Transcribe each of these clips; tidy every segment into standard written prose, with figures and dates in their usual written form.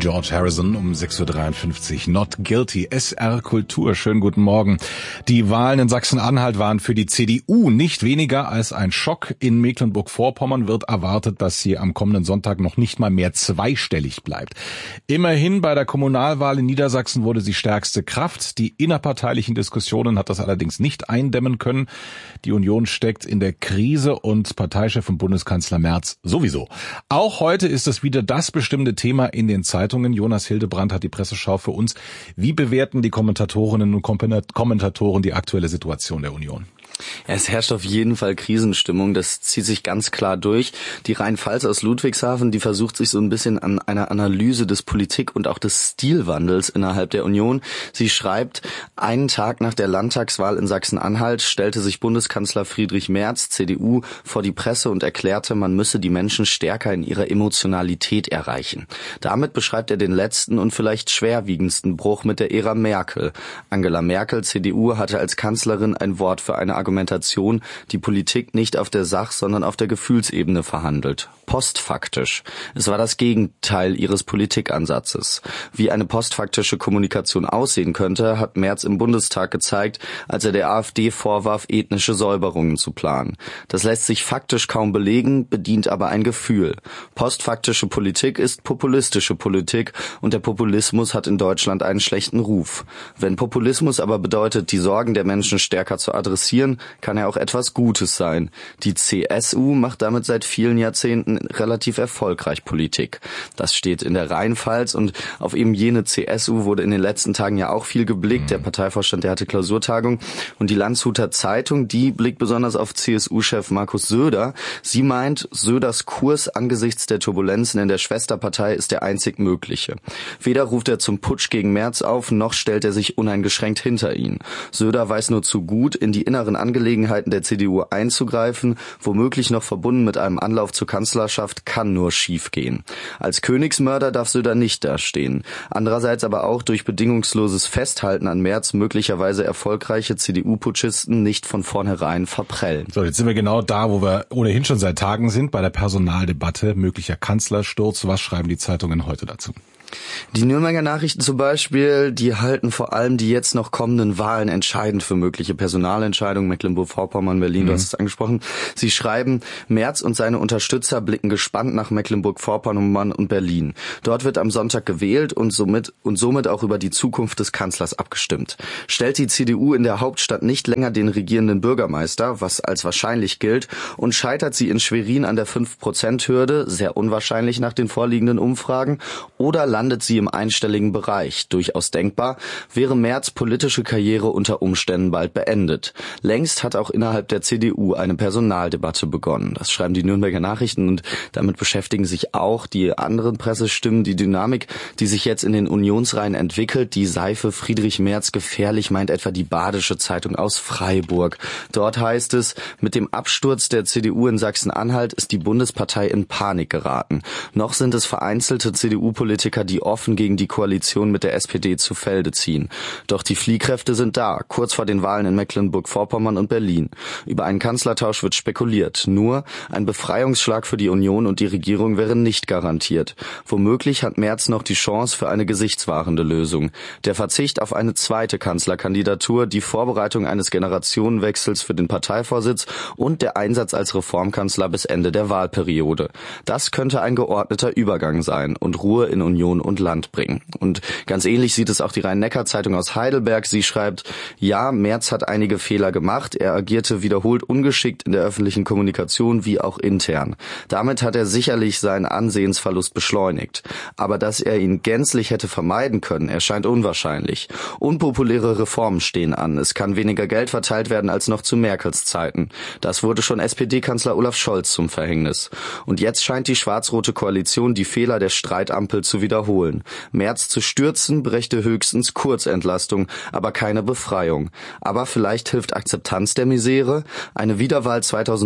George Harrison um 6.53 Uhr. Not Guilty. SR Kultur. Schönen guten Morgen. Die Wahlen in Sachsen-Anhalt waren für die CDU nicht weniger als ein Schock. In Mecklenburg-Vorpommern wird erwartet, dass sie am kommenden Sonntag noch nicht mal mehr zweistellig bleibt. Immerhin bei der Kommunalwahl in Niedersachsen wurde sie stärkste Kraft. Die innerparteilichen Diskussionen hat das allerdings nicht eindämmen können. Die Union steckt in der Krise und Parteichef und Bundeskanzler Merz sowieso. Auch heute ist es wieder das bestimmte Thema in den Zeitungen. Jonas Hildebrandt hat die Presseschau für uns. Wie bewerten die Kommentatorinnen und Kommentatoren die aktuelle Situation der Union? Ja, es herrscht auf jeden Fall Krisenstimmung, das zieht sich ganz klar durch. Die Rheinpfalz aus Ludwigshafen, die versucht sich so ein bisschen an einer Analyse des Politik- und auch des Stilwandels innerhalb der Union. Sie schreibt, einen Tag nach der Landtagswahl in Sachsen-Anhalt stellte sich Bundeskanzler Friedrich Merz, CDU, vor die Presse und erklärte, man müsse die Menschen stärker in ihrer Emotionalität erreichen. Damit beschreibt er den letzten und vielleicht schwerwiegendsten Bruch mit der Ära Merkel. Angela Merkel, CDU, hatte als Kanzlerin ein Wort für eine Argumentation, die Politik nicht auf der Sach-, sondern auf der Gefühlsebene verhandelt. Postfaktisch. Es war das Gegenteil ihres Politikansatzes. Wie eine postfaktische Kommunikation aussehen könnte, hat Merz im Bundestag gezeigt, als er der AfD vorwarf, ethnische Säuberungen zu planen. Das lässt sich faktisch kaum belegen, bedient aber ein Gefühl. Postfaktische Politik ist populistische Politik und der Populismus hat in Deutschland einen schlechten Ruf. Wenn Populismus aber bedeutet, die Sorgen der Menschen stärker zu adressieren, kann er auch etwas Gutes sein. Die CSU macht damit seit vielen Jahrzehnten relativ erfolgreich Politik. Das steht in der Rheinpfalz und auf eben jene CSU wurde in den letzten Tagen ja auch viel geblickt. Der Parteivorstand, der hatte Klausurtagung und die Landshuter Zeitung, die blickt besonders auf CSU-Chef Markus Söder. Sie meint, Söders Kurs angesichts der Turbulenzen in der Schwesterpartei ist der einzig mögliche. Weder ruft er zum Putsch gegen Merz auf, noch stellt er sich uneingeschränkt hinter ihn. Söder weiß nur zu gut, in die inneren Angelegenheiten der CDU einzugreifen, womöglich noch verbunden mit einem Anlauf zur Kanzlerschaft, kann nur schiefgehen. Als Königsmörder darf Söder nicht dastehen. Andererseits aber auch durch bedingungsloses Festhalten an Merz möglicherweise erfolgreiche CDU-Putschisten nicht von vornherein verprellen. So, jetzt sind wir genau da, wo wir ohnehin schon seit Tagen sind, bei der Personaldebatte, möglicher Kanzlersturz. Was schreiben die Zeitungen heute dazu? Die Nürnberger Nachrichten zum Beispiel, die halten vor allem die jetzt noch kommenden Wahlen entscheidend für mögliche Personalentscheidungen. Mecklenburg-Vorpommern, Berlin, Du hast es angesprochen. Sie schreiben, Merz und seine Unterstützer blicken gespannt nach Mecklenburg-Vorpommern und Berlin. Dort wird am Sonntag gewählt und somit auch über die Zukunft des Kanzlers abgestimmt. Stellt die CDU in der Hauptstadt nicht länger den regierenden Bürgermeister, was als wahrscheinlich gilt, und scheitert sie in Schwerin an der 5%-Hürde, sehr unwahrscheinlich nach den vorliegenden Umfragen, oder landet sie im einstelligen Bereich, durchaus denkbar, wäre Merz' politische Karriere unter Umständen bald beendet. Längst hat auch innerhalb der CDU eine Personaldebatte begonnen. Das schreiben die Nürnberger Nachrichten und damit beschäftigen sich auch die anderen Pressestimmen. Die Dynamik, die sich jetzt in den Unionsreihen entwickelt, die sei für Friedrich Merz gefährlich, meint etwa die Badische Zeitung aus Freiburg. Dort heißt es, mit dem Absturz der CDU in Sachsen-Anhalt ist die Bundespartei in Panik geraten. Noch sind es vereinzelte CDU-Politiker, die offen gegen die Koalition mit der SPD zu Felde ziehen. Doch die Fliehkräfte sind da, kurz vor den Wahlen in Mecklenburg-Vorpommern und Berlin. Über einen Kanzlertausch wird spekuliert. Nur ein Befreiungsschlag für die Union und die Regierung wäre nicht garantiert. Womöglich hat Merz noch die Chance für eine gesichtswahrende Lösung. Der Verzicht auf eine zweite Kanzlerkandidatur, die Vorbereitung eines Generationenwechsels für den Parteivorsitz und der Einsatz als Reformkanzler bis Ende der Wahlperiode. Das könnte ein geordneter Übergang sein und Ruhe in Union und Land bringen. Und ganz ähnlich sieht es auch die Rhein-Neckar-Zeitung aus Heidelberg. Sie schreibt, ja, Merz hat einige Fehler gemacht. Er agierte wiederholt ungeschickt in der öffentlichen Kommunikation wie auch intern. Damit hat er sicherlich seinen Ansehensverlust beschleunigt. Aber dass er ihn gänzlich hätte vermeiden können, erscheint unwahrscheinlich. Unpopuläre Reformen stehen an. Es kann weniger Geld verteilt werden als noch zu Merkels Zeiten. Das wurde schon SPD-Kanzler Olaf Scholz zum Verhängnis. Und jetzt scheint die schwarz-rote Koalition die Fehler der Streitampel zu wiederholen. Merz zu stürzen brächte höchstens Kurzentlastung, aber keine Befreiung. Aber vielleicht hilft Akzeptanz der Misere? Eine Wiederwahl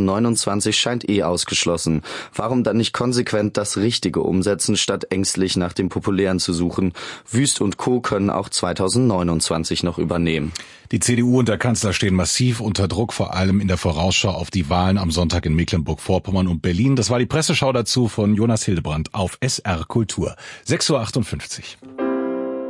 2029 scheint ausgeschlossen. Warum dann nicht konsequent das Richtige umsetzen, statt ängstlich nach dem Populären zu suchen? Wüst und Co. können auch 2029 noch übernehmen. Die CDU und der Kanzler stehen massiv unter Druck, vor allem in der Vorausschau auf die Wahlen am Sonntag in Mecklenburg-Vorpommern und Berlin. Das war die Presseschau dazu von Jonas Hildebrandt auf SR Kultur. 6 6:58 Uhr.